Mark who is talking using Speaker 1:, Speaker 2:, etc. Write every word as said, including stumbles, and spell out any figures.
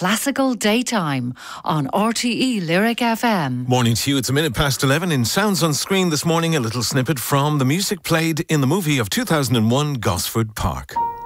Speaker 1: Classical Daytime on R T E Lyric F M.
Speaker 2: Morning to you. It's a minute past eleven. In Sounds on Screen this morning, a little snippet from the music played in the movie of two thousand one, Gosford Park.